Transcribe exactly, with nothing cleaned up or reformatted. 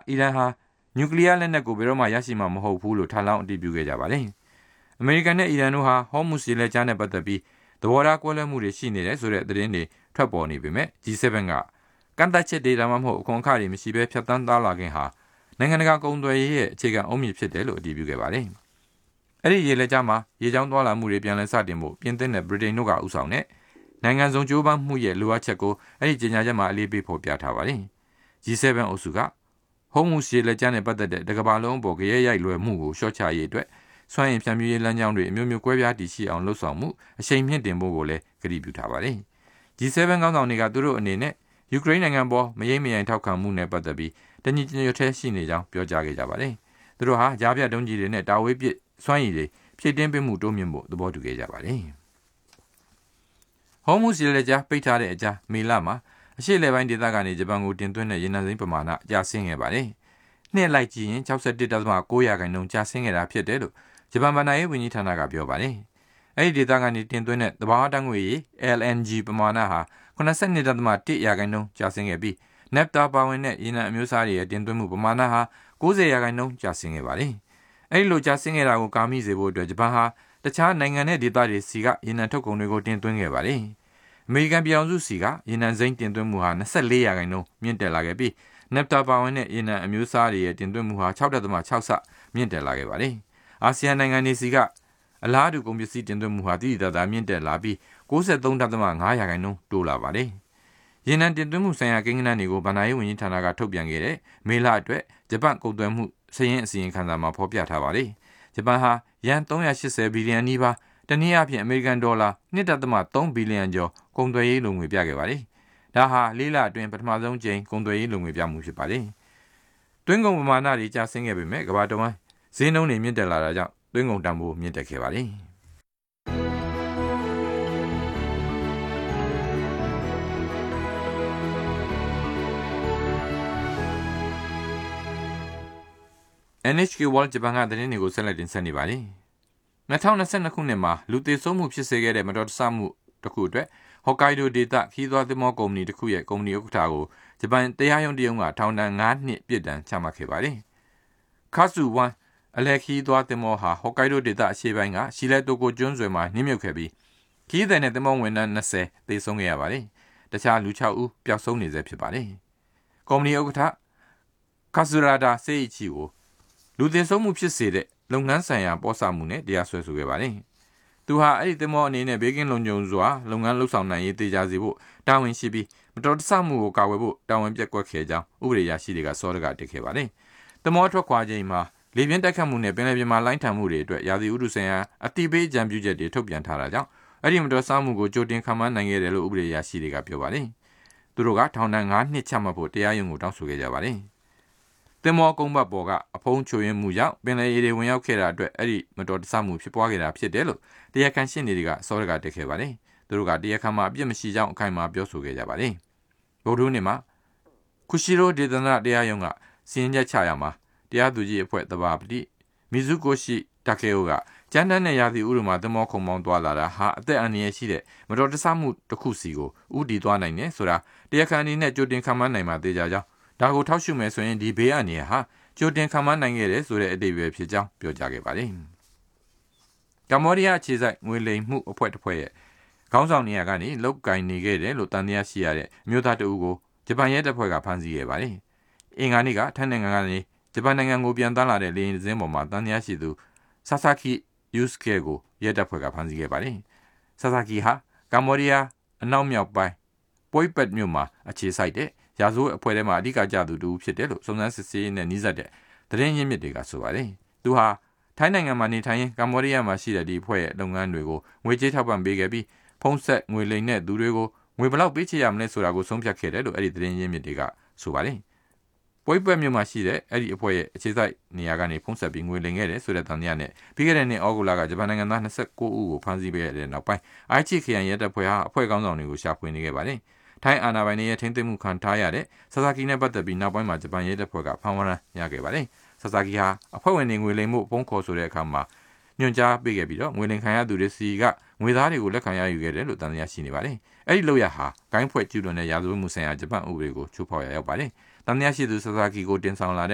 အီရန်ဟာနျူကလ িয়ার လက်နက်ကိုဘယ်တော့မှရရှိမှာမဟုတ်ဘူးလို့ထပ်လောင်းအတည်ပြုခဲ့ကြပါတယ်။အမေရိကန်နဲ့အီရန်တို့ဟာဟောမုစ်ရေလက်ကြားနဲ့ပတ်သက်ပြီးသဘောထားကွဲလွဲမှုတွေရှိနေတယ်ဆိုတဲ့သတင်းတွေထွက်ပေါ်နေပေမဲ့ ဂျီ เซเว่น ကကန့်သတ်ချက်တွေဒါမှမဟုတ်အခွန်အခတွေမရှိဘဲဖြတ်သန်းသွားလာခြင်းဟာနိုင်ငံတကာကုန်သွယ်ရေးရဲ့အခြေခံအုတ်မြစ်ဖြစ်တယ်လို့အတည်ပြုခဲ့ပါတယ်။အဲ့ဒီရေလက်ကြားမှာရေကြောင်းသွားလာမှုတွေပြန်လည်စတင်ဖို့ပြင်သစ်နဲ့ဗြိတိန်တို့ကဥဆောင်တဲ့နိုင်ငံစုံကြိုးပမ်းမှုရဲ့လိုအပ်ချက်ကိုအဲ့ဒီကြေညာချက်မှာအလေးပေးဖော်ပြထားပါတယ်။ ဂျီ เซเว่น အုပ်စုကဟောမုစ်ရေလက်ကြားနဲ့ပတ်သက်တဲ့တကမ္ဘာလုံးပေါ်ကြရဲရိုက်လွယ်မှုကိုရှော့ချရေးအတွက်စွမ်းအင်ဖြန့်ဖြူးရေးလမ်းကြောင်းတွေအမျိုးမျိုးကွဲပြားတည်ရှိအောင်လှုပ်ဆောင်မှုအရှိန်မြင့်တင်ဖို့ကိုလည်းကတိပြုထားပါတယ်။ ဂျီ เซเว่น ခေါင်းဆောင်တွေကသူတို့အနေနဲ့ယူကရိန်းနိုင်ငံပေါ်မရိမ့်မရိုင်ထောက်ခံမှုနဲ့ပတ်သက်ပြီးတညီတညွတ်ထဲရှိနေကြောင်းပြောကြားခဲ့ကြပါတယ်။သူတို့ဟာကြားပြတ်ဒုံးကြီးတွေနဲ့တာဝေးပစ်စွမ်းရည်တွေဖြည့်တင်းပေးမှုတိုးမြင့်ဖို့သဘောတူခဲ့ကြပါတယ်။ဟောမုစ်ရေလက်ကြားပိတ်ထားတဲ့အကြားမေလမှာအရှေ့လေပိုင်းဒေသကနေဂျပန်ကိုတင်သွင်းတဲ့ရေနံစိမ်းပမာဏကျဆင်းခဲ့ပါတယ်။နှစ်လိုက်ကြည့်ရင် ၆၁.၉ ရာခိုင်နှုန်းကျဆင်းခဲ့တာဖြစ်တယ်လို့ဂျပန်ဗဏ္ဍာရေးဝန်ကြီးဌာနကပြောပါတယ်။အဲဒီဒေသကနေတင်သွင်းတဲ့သဘာဝဓာတ်ငွေရည် แอล အန် ဂျီ ပမာဏဟာ ၇၂.၁ ရာခိုင်နှုန်းကျဆင်းခဲ့ပြီး naphtha ပါဝင်တဲ့ရေနံအမျိုးအစားတွေရဲ့တင်သွင်းမှုပမာဏဟာ၉၀ ရာခိုင်နှုန်းကျဆင်းခဲ့ပါတယ်။အဲဒီလိုကျဆင်းခဲ့တာကိုကာမိစေဖို့အတွက်ဂျပန်ဟာတခြားနိုင်ငံနဲ့ဒေသတွေစီကရေနံထုတ်ကုန်တွေကိုတင်သွင်းခဲ့ပါတယ်။အမေရိကန်ပြည်ထောင်စုစီကရေနံစိမ်းတင်သွင်းမှုဟာ၂၄ ရာခိုင်နှုန်းမြင့်တက်လာခဲ့ပြီး naphtha ပါဝင်တဲ့ရေနံအမျိုးအစားတွေရဲ့တင်သွင်းမှုဟာ ၆.၆ ဆမြင့်တက်လာခဲ့ပါတယ်။အာဆီယံနိုင်ငံတွေစီကအလားတူကုန်ပစ္စည်းတင်သွင်းမှုဟာတိတိကျကျမြင့်တက်လာပြီး၉၃.၅ ရာခိုင်နှုန်းတိုးလာပါတယ်။ရေနံတင်သွင်းမှုဆိုင်ရာကိန်းဂဏန်းတွေကိုဗဏ္ဍာရေးဝန်ကြီးဌာနကထုတ်ပြန်ခဲ့တဲ့မေလအတွက်ဂျပန်ကုန်သွယ်မှုစရင်းအစီရင်ခံစာမှာဖော်ပြထားပါတယ်။ဂျပန်ဟာယန်၃၈၀ဘီလီယံနီးပါးတနည်းအားဖြင့်အမေရိကန်ဒေါ်လာ ၂.၃ ဘီလီယံကျော်ကုန်သွယ်ရေးလိုငွေပြခဲ့ပါတယ်။ဒါဟာလေးလအတွင်းပထမဆုံးကြိမ်ကုန်သွယ်ရေးလိုငွေပြမှုဖြစ်ပါတယ်။တွင်းကုန်ပမာဏတွေကျဆင်းခဲ့ပေမဲ့ကမ္ဘာတဝန်းဈေးနှုန်းတွေမြင့်တက်လာတာကြောင့်တွင်းကုန်တန်ဖိုးမြင့်တက်ခဲ့ပါတယ်။အန် အိချ် ကေ World ဂျပန်ကသတင်းတွေကိုဆက်လက်တင်ဆက်နေပါတယ်။၂၀၂၂ ခုနှစ်မှာလူသေဆုံးမှုဖြစ်စေခဲ့တဲ့မတော်တဆမှုတစ်ခုအတွက်ဟော်ကိုင်ဒိုဒေသခီးသွွားသင်္ဘောကုမ္ပဏီတစ်ခုရဲ့ကုမ္ပဏီဥက္ကဋ္ဌကိုဂျပန်တရားရုံးတရုံးကထောင်ဒဏ်၅နှစ်ပြစ်ဒဏ်ချမှတ်ခဲ့ပါတယ်။ခါဆူဝမ်အလဲခီးသွွားသင်္ဘောဟာဟော်ကိုင်ဒိုဒေသအရှေ့ပိုင်းကရှီလဲတိုကိုကျွန်းဆွယ်မှာနှင်းမြုပ်ခဲ့ပြီးခီးသည်နဲ့သင်္ဘောဝန်ထမ်း၂၀သေဆုံးခဲ့ရပါတယ်။တခြားလူ၆ဦးပျောက်ဆုံးနေဆဲဖြစ်ပါတယ်။ကုမ္ပဏီဥက္ကဋ္ဌကာဆူရာဒါစေအိချီကိုလူသေဆုံးမှုဖြစ်စေတဲ့လုပ်ငန်းဆိုင်ရာပေါ်ဆမှုနဲ့တရားစွဲဆိုခဲ့ပါတယ်။သူဟာအဲ့ဒီသင်္ဘောအနေနဲ့ဘေးကင်းလုံခြုံစွာလုပ်ငန်းလုပ်ဆောင်နိုင်ရေးတေချာစေဖို့တာဝန်ရှိပြီးမတော်တဆမှုကိုကာကွယ်ဖို့တာဝန်ပြက်ကွက်ခဲ့ကြောင်းဥပဒေရရှိတွေကစောဒကတက်ခဲ့ပါတယ်။သင်္ဘောထွက်ခွာချိန်မှာလေပြင်းတိုက်ခတ်မှုနဲ့ပင်လယ်ပြင်မှာလိုင်းထန်မှုတွေအတွက်ရာသီဥတုဆိုင်ရာအတိပေးကြံပြုချက်တွေထုတ်ပြန်ထားတာကြောင့်အဲ့ဒီမတော်တဆမှုကိုကြိုတင်ခံမှန်းနိုင်ခဲ့တယ်လို့ဥပဒေရရှိတွေကပြောပါတယ်။သူတို့ကထောင်ဒဏ်၅နှစ်ချမှတ်ဖို့တရားရုံးကိုတောင်းဆိုခဲ့ကြပါတယ်။သင်္ဘောကုန်းဘတ်ပေါ်ကအဖုံးချိုရင်မှုကြောင့်ပင်လယ်ရေတွေဝင်ရောက်ခဲ့တာအတွက်အဲ့ဒီမတော်တဆမှုဖြစ်ပွားခဲ့တာဖြစ်တယ်လို့တရားခံရှင်းနေတွေကစောဒကတက်ခဲ့ပါတယ်။သူတို့ကတရားခံမှာအပြစ်မရှိကြောင်းအခိုင်အမာပြောဆိုခဲ့ကြပါတယ်။ဗုဒ္ဓဟူးနေ့မှာခုရှိရိုဒေသနာတရားရုံးကစီရင်ချက်ချရမှာတရားသူကြီးအဖွဲ့သဘာပတိမီဇုကိုရှိတကေအိုကကျန်းတန်းတဲ့ရာသီဥတုမှာသင်္ဘောခုံမောင်းသွားလာတာဟာအသက်အန္တရာယ်ရှိတဲ့မတော်တဆမှုတစ်ခုစီကိုဥတီသွားနိုင်တယ်ဆိုတာတရားခံအနေနဲ့ကြိုတင်ခံမှန်းနိုင်မှာသိကြကြောင်းဒါကိုထောက်ရှုမယ်ဆိုရင်ဒီဘေးအန္တရာယ်ဟာကြိုတင်ခံမှန်းနိုင်ခဲ့တယ်ဆိုတဲ့အတိတ်ပဲဖြစ်ကြောင်းပြောကြားခဲ့ပါတယ်။ကမ္ဘောဒီးယားအခြေစိုက်ငွေလိမ်မှုအဖွဲ့တစ်ဖွဲ့ရဲ့ခေါင်းဆောင်နေရာကနေလုတ်ကင်နေခဲ့တယ်လို့တန်တရားရှိရတဲ့အမျိုးသားတဦးကိုဂျပန်ရဲတပ်ဖွဲ့ကဖမ်းဆီးခဲ့ပါတယ်။အင်္ဂါနေ့ကထိုင်းနိုင်ငံကနေဂျပန်နိုင်ငံကိုပြန်တန်းလာတဲ့လေယာဉ်စင်းပေါ်မှာတန်တရားရှိသူဆာဆာကီယူစကေကိုရဲတပ်ဖွဲ့ကဖမ်းဆီးခဲ့ပါတယ်။ဆာဆာကီဟာကမ္ဘောဒီးယားအနောက်မြောက်ပိုင်းပွိပက်မြို့မှာအခြေစိုက်တဲ့ရာဇဝတ်အဖွဲ့ထဲမှာအဓိကကျသူတူဖြစ်တယ်လို့စုံစမ်းစစ်ဆေးရေးနဲ့နှီးစပ်တဲ့သတင်းရင်းမြစ်တွေကဆိုပါတယ်။သူဟာထိုင်းနိုင်ငံမှာနေထိုင်ရင်ကမ္ဘောဒီးယားမှာရှိတဲ့ဒီအဖွဲ့ရဲ့လုပ်ငန်းတွေကိုငွေကြေးထောက်ပံ့ပေးခဲ့ပြီးဖုံးဆက်ငွေလိမ်တဲ့သူတွေကိုငွေဘလောက်ပေးချေရမလဲဆိုတာကိုဆုံးဖြတ်ခဲ့တယ်လို့အဲ့ဒီသတင်းရင်းမြစ်တွေကဆိုပါတယ်။ပွိပက်မြို့မှာရှိတဲ့အဲ့ဒီအဖွဲ့ရဲ့အခြေစိုက်နေရာကနေဖုံးဆက်ပြီးငွေလိမ်ခဲ့တယ်ဆိုတဲ့သံတရားနဲ့ပြီးခဲ့တဲ့နှစ်ဩဂုတ်လကဂျပန်နိုင်ငံသား၂၉ဦးကိုဖမ်းဆီးပေးရတဲ့နောက်ပိုင်းအိုက်ချီခရိုင်ရဲတပ်ဖွဲ့ဟာအဖွဲ့ကောင်းဆောင်တွေကိုရှာဖွေနေခဲ့ပါတယ်။ထိုင်းအာဏာပိုင်တွေရဲ့ထိန်းသိမ်းမှုခံထားရတဲ့ဆာဆာကီနဲ့ပတ်သက်ပြီးနောက်ပိုင်းမှာဂျပန်ရဲတပ်ဖွဲ့ကဖမ်းဝရမ်းရခဲ့ပါတယ်။ဆာဆာကီဟာအဖွဲ့ဝင်တွေငွေလိမ်မှုဖုံးခေါ်ဆိုတဲ့အခါမှာညွှန်ကြားပေးခဲ့ပြီးတော့ငွေလိမ်ခံရသူတွေစီကငွေသားတွေကိုလက်ခံရယူခဲ့တယ်လို့တန်တရားရှိနေပါတယ်။အဲ့ဒီလောက်ရဟာဂိုင်းဖွဲ့ကျူးလွန်တဲ့ရာဇဝတ်မှုဆိုင်ရာဂျပန်ဥပဒေကိုချိုးဖောက်ရရောက်ပါတယ်။တန်တရားရှိသူဆာဆာကီကိုတင်ဆောင်လာတဲ့